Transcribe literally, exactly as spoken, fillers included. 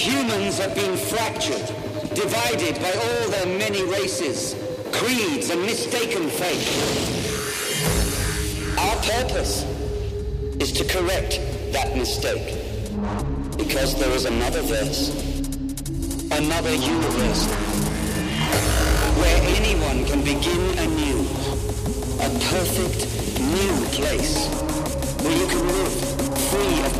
Humans have been fractured, divided by all their many races, creeds, and mistaken faith. Our purpose is to correct that mistake, because there is another verse, another universe, where anyone can begin anew, a perfect new place, where you can live free of